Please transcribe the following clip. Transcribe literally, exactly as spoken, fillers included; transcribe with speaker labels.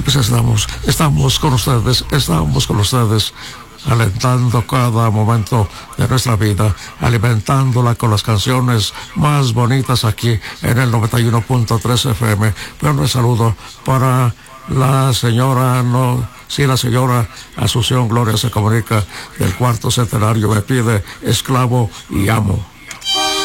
Speaker 1: pues estamos, estamos con ustedes, estamos con ustedes, alentando cada momento de nuestra vida, alimentándola con las canciones más bonitas aquí en el noventa y uno punto tres F M. Pero un saludo para la señora, no, sí, la señora Asunción Gloria se comunica del cuarto centenario, me pide Esclavo y Amo.